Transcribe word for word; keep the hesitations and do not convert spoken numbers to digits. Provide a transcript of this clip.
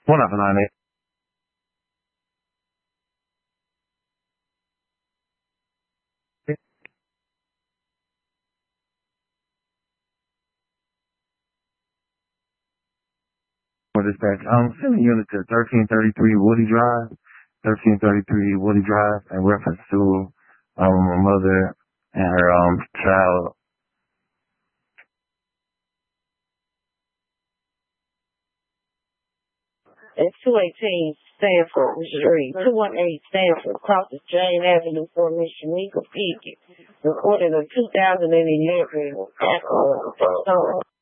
Buona finale. For dispatch, I'm sending unit to thirteen thirty-three Woody Drive, thirteen thirty-three Woody Drive, in reference to um my mother and her um child. It's two eighteen Stanford Street, two eighteen Stanford, across the Jane Avenue for Miss Shanika Pickett, recorded in two thousand eleven.